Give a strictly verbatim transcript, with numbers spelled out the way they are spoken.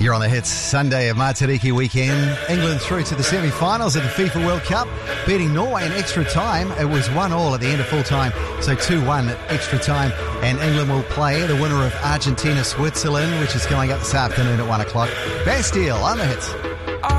You're on the Hits. Sunday of Martiriki weekend. England through to the semi-finals of the FIFA World Cup, beating Norway in extra time. It was one all at the end of full time, so two one at extra time. And England will play the winner of Argentina-Switzerland, which is coming up this afternoon at one o'clock. Bastille on the Hits.